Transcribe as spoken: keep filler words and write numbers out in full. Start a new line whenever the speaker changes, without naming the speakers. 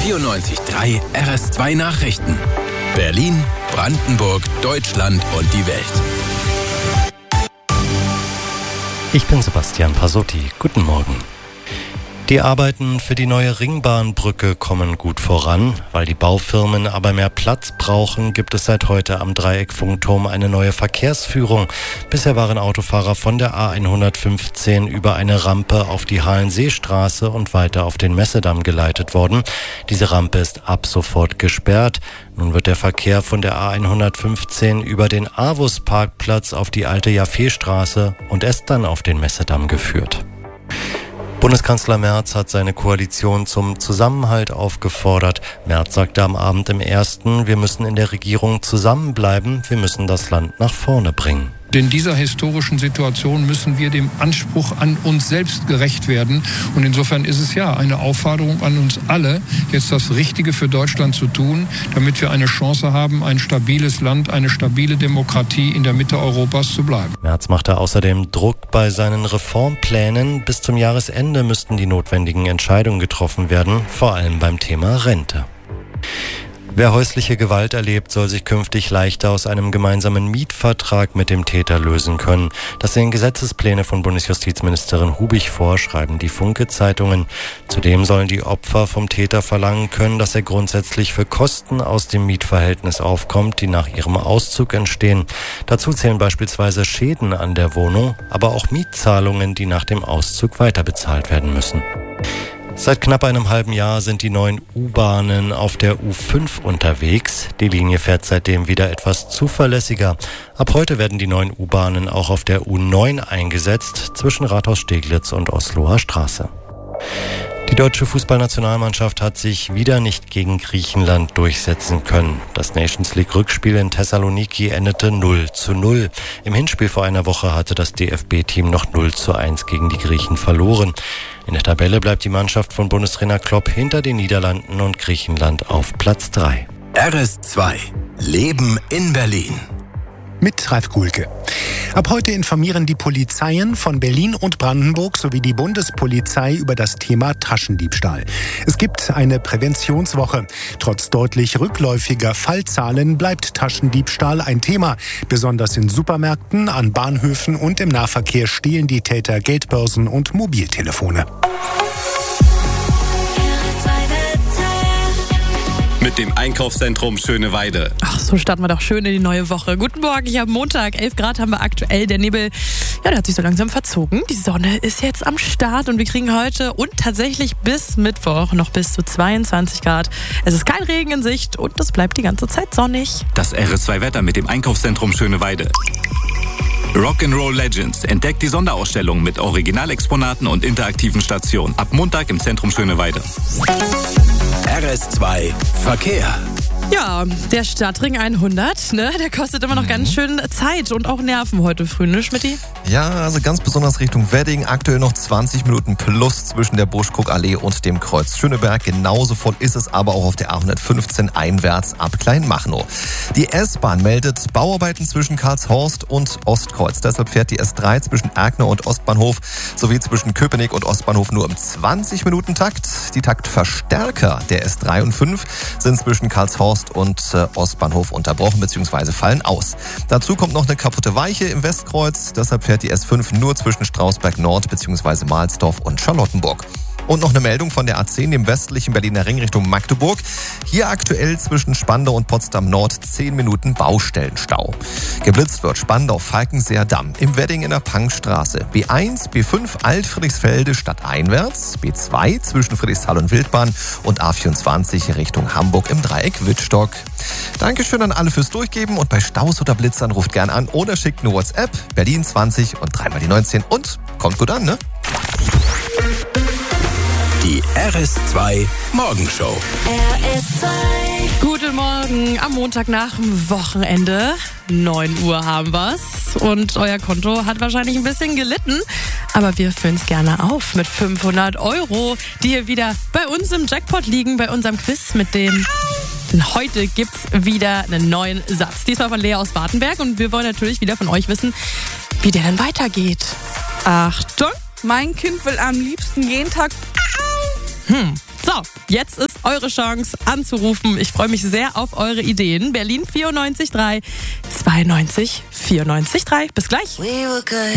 vierundneunzig Komma drei R S zwei Nachrichten. Berlin, Brandenburg, Deutschland und die Welt.
Ich bin Sebastian Pasotti. Guten Morgen. Die Arbeiten für die neue Ringbahnbrücke kommen gut voran. Weil die Baufirmen aber mehr Platz brauchen, gibt es seit heute am Dreieckfunkturm eine neue Verkehrsführung. Bisher waren Autofahrer von der A hundertfünfzehn über eine Rampe auf die Halenseestraße und weiter auf den Messedamm geleitet worden. Diese Rampe ist ab sofort gesperrt. Nun wird der Verkehr von der A hundertfünfzehn über den Avus-Parkplatz auf die alte Jaffeestraße und erst dann auf den Messedamm geführt. Bundeskanzler Merz hat seine Koalition zum Zusammenhalt aufgefordert. Merz sagte am Abend im Ersten, wir müssen in der Regierung zusammenbleiben, wir müssen das Land nach vorne bringen.
In dieser historischen Situation müssen wir dem Anspruch an uns selbst gerecht werden. Und insofern ist es ja eine Aufforderung an uns alle, jetzt das Richtige für Deutschland zu tun, damit wir eine Chance haben, ein stabiles Land, eine stabile Demokratie in der Mitte Europas zu bleiben.
Merz machte außerdem Druck bei seinen Reformplänen. Bis zum Jahresende müssten die notwendigen Entscheidungen getroffen werden, vor allem beim Thema Rente. Wer häusliche Gewalt erlebt, soll sich künftig leichter aus einem gemeinsamen Mietvertrag mit dem Täter lösen können. Das sehen Gesetzespläne von Bundesjustizministerin Hubich vor, schreiben die Funke-Zeitungen. Zudem sollen die Opfer vom Täter verlangen können, dass er grundsätzlich für Kosten aus dem Mietverhältnis aufkommt, die nach ihrem Auszug entstehen. Dazu zählen beispielsweise Schäden an der Wohnung, aber auch Mietzahlungen, die nach dem Auszug weiterbezahlt werden müssen. Seit knapp einem halben Jahr sind die neuen U-Bahnen auf der U fünf unterwegs. Die Linie fährt seitdem wieder etwas zuverlässiger. Ab heute werden die neuen U-Bahnen auch auf der U neun eingesetzt, zwischen Rathaus-Steglitz und Osloer Straße. Die deutsche Fußballnationalmannschaft hat sich wieder nicht gegen Griechenland durchsetzen können. Das Nations-League-Rückspiel in Thessaloniki endete null zu null. Im Hinspiel vor einer Woche hatte das D F B-Team noch null zu eins gegen die Griechen verloren. In der Tabelle bleibt die Mannschaft von Bundestrainer Klopp hinter den Niederlanden und Griechenland auf Platz drei.
R S zwei. Leben in Berlin.
Mit Ralf Gulke. Ab heute informieren die Polizeien von Berlin und Brandenburg sowie die Bundespolizei über das Thema Taschendiebstahl. Es gibt eine Präventionswoche. Trotz deutlich rückläufiger Fallzahlen bleibt Taschendiebstahl ein Thema. Besonders in Supermärkten, an Bahnhöfen und im Nahverkehr stehlen die Täter Geldbörsen und Mobiltelefone.
Mit dem Einkaufszentrum Schöneweide.
Ach, so starten wir doch schön in die neue Woche. Guten Morgen, ich habe Montag, elf Grad haben wir aktuell. Der Nebel, ja, der hat sich so langsam verzogen. Die Sonne ist jetzt am Start und wir kriegen heute und tatsächlich bis Mittwoch noch bis zu zweiundzwanzig Grad. Es ist kein Regen in Sicht und es bleibt die ganze Zeit sonnig.
Das R S zwei Wetter mit dem Einkaufszentrum Schöneweide. Rock'n'Roll Legends entdeckt die Sonderausstellung mit Originalexponaten und interaktiven Stationen. Ab Montag im Zentrum Schöneweide.
R S zwei Verkehr.
Ja, der Stadtring hundert, ne, der kostet immer noch mhm. ganz schön Zeit und auch Nerven heute früh, ne, Schmitty?
Ja, also ganz besonders Richtung Wedding. Aktuell noch zwanzig Minuten plus zwischen der Buschkrugallee und dem Kreuz Schöneberg. Genauso voll ist es aber auch auf der A hundertfünfzehn einwärts ab Kleinmachnow. Die S-Bahn meldet Bauarbeiten zwischen Karlshorst und Ostkreuz. Deshalb fährt die S drei zwischen Erkner und Ostbahnhof sowie zwischen Köpenick und Ostbahnhof nur im zwanzig Minuten Takt. Die Taktverstärker der S drei und fünf sind zwischen Karlshorst und äh, Ostbahnhof unterbrochen bzw. fallen aus. Dazu kommt noch eine kaputte Weiche im Westkreuz. Deshalb fährt die S fünf nur zwischen Strausberg Nord bzw. Mahlsdorf und Charlottenburg. Und noch eine Meldung von der A zehn, dem westlichen Berliner Ring Richtung Magdeburg. Hier aktuell zwischen Spandau und Potsdam Nord zehn Minuten Baustellenstau. Geblitzt wird Spandau-Falkenseer Damm, im Wedding in der Pangstraße. B eins, B fünf Alt-Friedrichsfelde stadteinwärts, B zwei zwischen Friedrichsthal und Wildbahn und A vierundzwanzig Richtung Hamburg im Dreieck Wittstock. Dankeschön an alle fürs Durchgeben und bei Staus oder Blitzern ruft gern an oder schickt eine WhatsApp. Berlin zwanzig und dreimal die neunzehn und kommt gut an, ne?
Die R S zwei Morgenshow.
R S zwei. Guten Morgen am Montag nach dem Wochenende. neun Uhr haben wir's. Und euer Konto hat wahrscheinlich ein bisschen gelitten. Aber wir füllen es gerne auf mit fünfhundert Euro, die hier wieder bei uns im Jackpot liegen, bei unserem Quiz mit dem... Denn heute gibt's wieder einen neuen Satz. Diesmal von Lea aus Wartenberg. Und wir wollen natürlich wieder von euch wissen, wie der denn weitergeht. Achtung!
Mein Kind will am liebsten jeden Tag...
Hm. So, jetzt ist eure Chance anzurufen. Ich freue mich sehr auf eure Ideen. Berlin vierundneunzig drei, zweiundneunzig vierundneunzig drei. Bis gleich.
We were good.